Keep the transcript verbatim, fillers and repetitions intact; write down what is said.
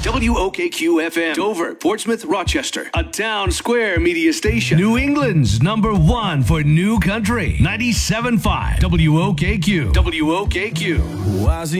W O K Q F M. Dover, Portsmouth, Rochester. A Town Square media station. New England's number one for new country. ninety-seven point five W O K Q. W O K Q. Was